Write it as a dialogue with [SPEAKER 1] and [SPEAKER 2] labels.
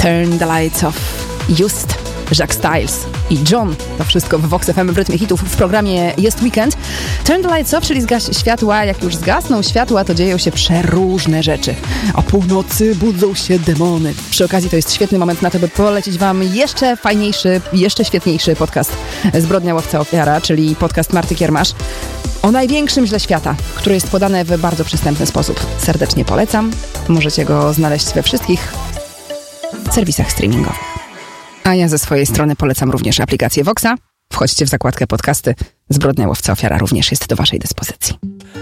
[SPEAKER 1] Turn the Lights Off, Just, Jacques Styles i John. To wszystko w Vox FM w rytmie hitów w programie Jest Weekend. Turn the Lights Off, czyli zgaś światła. Jak już zgasną światła, to dzieją się przeróżne rzeczy. O północy budzą się demony. Przy okazji to jest świetny moment na to, by polecić wam jeszcze fajniejszy, jeszcze świetniejszy podcast Zbrodnia łowca ofiara, czyli podcast Marty Kiermasz o największym źle świata, który jest podany w bardzo przystępny sposób. Serdecznie polecam. Możecie go znaleźć we wszystkich serwisach streamingowych. A ja ze swojej strony polecam również aplikację Voxa. Wchodźcie w zakładkę podcasty. Zbrodnia łowca ofiara również jest do waszej dyspozycji.